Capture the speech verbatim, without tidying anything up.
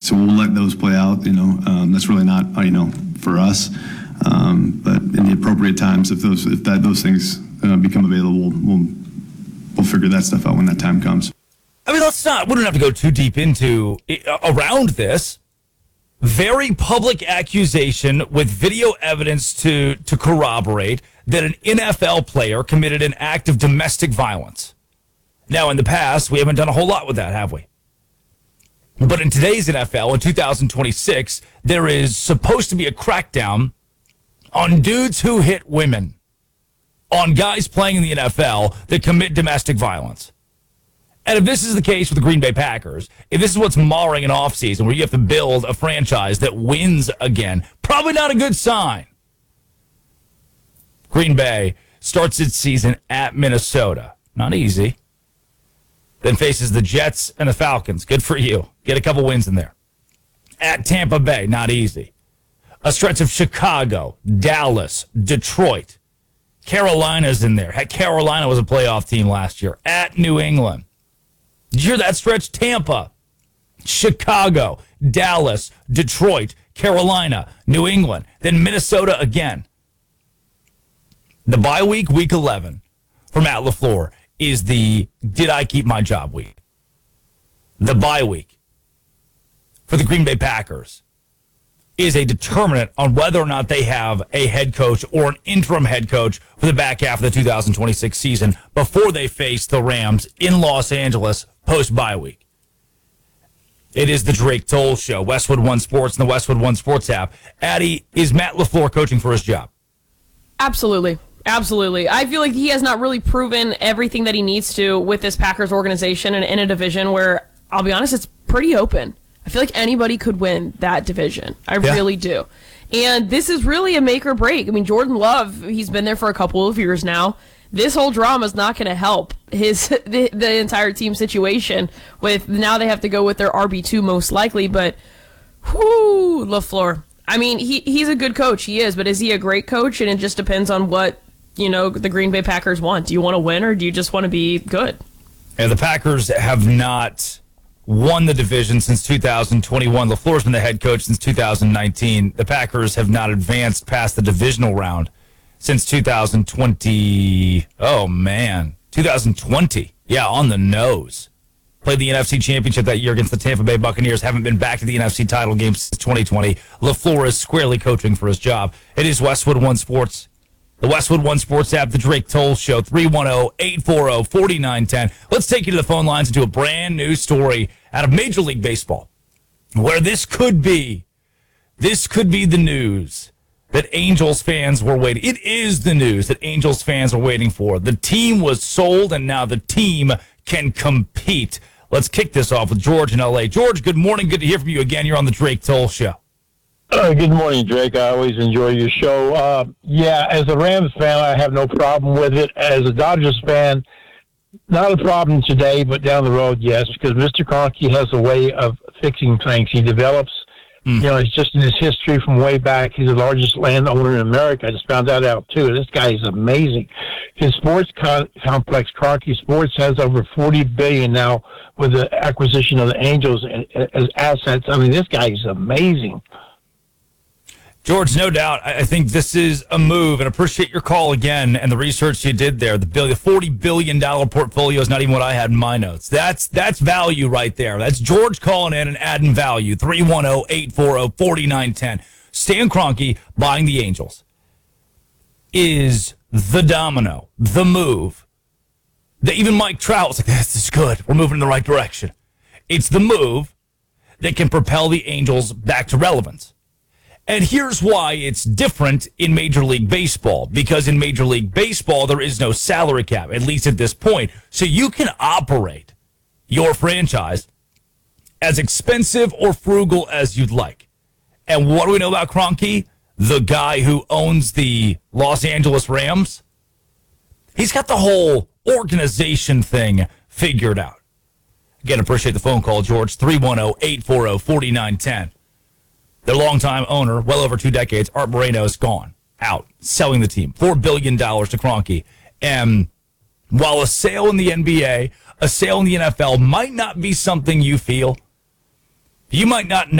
so we'll let those play out. You know, um, that's really not you know for us. Um, but in the appropriate times, if those if that those things uh, become available, we'll we'll figure that stuff out when that time comes. I mean, let's not. We don't have to go too deep into uh, around this. Very public accusation with video evidence to to corroborate that an N F L player committed an act of domestic violence. Now, in the past, we haven't done a whole lot with that, have we? But in today's N F L, in two thousand twenty-six, there is supposed to be a crackdown on dudes who hit women, on guys playing in the N F L that commit domestic violence. And if this is the case with the Green Bay Packers, if this is what's marring an offseason where you have to build a franchise that wins again, probably not a good sign. Green Bay starts its season at Minnesota. Not easy. Then faces the Jets and the Falcons. Good for you. Get a couple wins in there. At Tampa Bay. Not easy. A stretch of Chicago, Dallas, Detroit. Carolina's in there. Heck, Carolina was a playoff team last year. At New England. Did you hear that stretch? Tampa, Chicago, Dallas, Detroit, Carolina, New England, then Minnesota again. The bye week, week eleven, for Matt LaFleur, is the did I keep my job week. The bye week for the Green Bay Packers is a determinant on whether or not they have a head coach or an interim head coach for the back half of the two thousand twenty-six season before they face the Rams in Los Angeles post-bye week. It is the Drake Toll Show, Westwood One Sports and the Westwood One Sports app. Addie, is Matt LaFleur coaching for his job? Absolutely. Absolutely. I feel like he has not really proven everything that he needs to with this Packers organization and in a division where, I'll be honest, it's pretty open. I feel like anybody could win that division. I yeah. really do. And this is really a make or break. I mean, Jordan Love, he's been there for a couple of years now. This whole drama is not going to help his the, the entire team situation. With now they have to go with their R B two most likely. But, whoo, LaFleur. I mean, he he's a good coach. He is. But is he a great coach? And it just depends on what, you know, the Green Bay Packers want. Do you want to win or do you just want to be good? And the Packers have not won the division since two thousand twenty-one. LaFleur's been the head coach since two thousand nineteen. The Packers have not advanced past the divisional round since two thousand twenty. Oh, man. two thousand twenty. Yeah, on the nose. Played the N F C Championship that year against the Tampa Bay Buccaneers. Haven't been back to the N F C title game since twenty twenty. LaFleur is squarely coaching for his job. It is Westwood One Sports. The Westwood One Sports app, the Drake Toll Show, three one zero, eight four zero, four nine one zero. Let's take you to the phone lines and do a brand new story out of Major League Baseball, where this could be, this could be the news that Angels fans were waiting. It is the news that Angels fans are waiting for. The team was sold, and now the team can compete. Let's kick this off with George in L A. George, good morning. Good to hear from you again. You're on the Drake Toll Show. Uh, good morning, Drake. I always enjoy your show. Uh, yeah, as a Rams fan, I have no problem with it. As a Dodgers fan, not a problem today, but down the road, yes, because Mister Kroenke has a way of fixing things. He develops, mm. you know, it's just in his history from way back. He's the largest landowner in America. I just found that out, too. This guy is amazing. His sports co- complex, Kroenke Sports, has over forty billion dollars now with the acquisition of the Angels as assets. I mean, this guy is amazing. George, no doubt. I think this is a move, and appreciate your call again and the research you did there. The, bill, the forty billion dollars portfolio is not even what I had in my notes. That's that's value right there. That's George calling in and adding value. three one zero, eight four zero, four nine one zero. Stan Kroenke buying the Angels is the domino, the move that even Mike Trout was like, this is good. We're moving in the right direction. It's the move that can propel the Angels back to relevance. And here's why it's different in Major League Baseball. Because in Major League Baseball, there is no salary cap, at least at this point. So you can operate your franchise as expensive or frugal as you'd like. And what do we know about Kroenke? The guy who owns the Los Angeles Rams? He's got the whole organization thing figured out. Again, appreciate the phone call, George. three one zero, eight four zero, four nine one zero. Their longtime owner, well over two decades, Art Moreno, is gone, out, selling the team. four billion dollars to Kroenke. And while a sale in the N B A, a sale in the N F L might not be something you feel, you might not